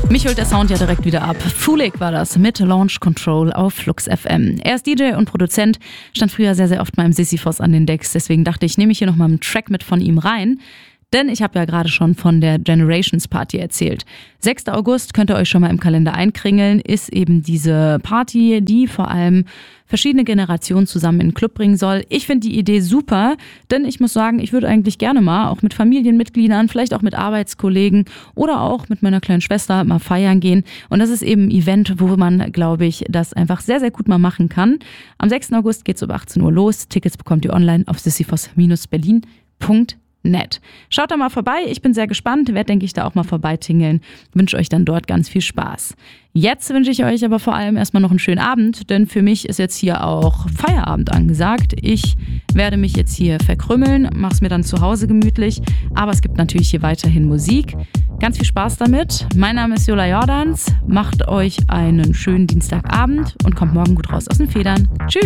Mich holt der Sound ja direkt wieder ab. Fulig war das mit Launch Control auf Flux FM. Er ist DJ und Produzent, stand früher sehr, sehr oft mal im Sisyphos an den Decks. Deswegen dachte ich, nehme ich hier nochmal einen Track mit von ihm rein. Denn ich habe ja gerade schon von der Generations Party erzählt. 6. August könnt ihr euch schon mal im Kalender einkringeln, ist eben diese Party, die vor allem verschiedene Generationen zusammen in den Club bringen soll. Ich finde die Idee super, denn ich muss sagen, ich würde eigentlich gerne mal auch mit Familienmitgliedern, vielleicht auch mit Arbeitskollegen oder auch mit meiner kleinen Schwester mal feiern gehen. Und das ist eben ein Event, wo man, glaube ich, das einfach sehr, sehr gut mal machen kann. Am 6. August geht's um 18 Uhr los. Tickets bekommt ihr online auf sisyphos-berlin.net. Schaut da mal vorbei, ich bin sehr gespannt, werde, denke ich, da auch mal vorbeitingeln. Wünsche euch dann dort ganz viel Spaß. Jetzt wünsche ich euch aber vor allem erstmal noch einen schönen Abend, denn für mich ist jetzt hier auch Feierabend angesagt. Ich werde mich jetzt hier verkrümmeln, mache es mir dann zu Hause gemütlich, aber es gibt natürlich hier weiterhin Musik. Ganz viel Spaß damit. Mein Name ist Jola Jordans, macht euch einen schönen Dienstagabend und kommt morgen gut raus aus den Federn. Tschüss!